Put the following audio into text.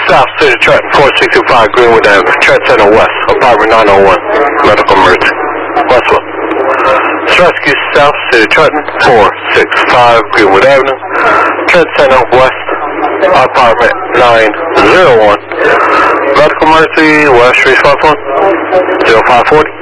South City Trenton, 4625 Greenwood Avenue, Trent Center West, apartment 901, medical emergency. Westwood. Rescue South City Trenton, 465 Greenwood Avenue, Trent Center West, apartment 901, medical emergency. West response 1, 0540.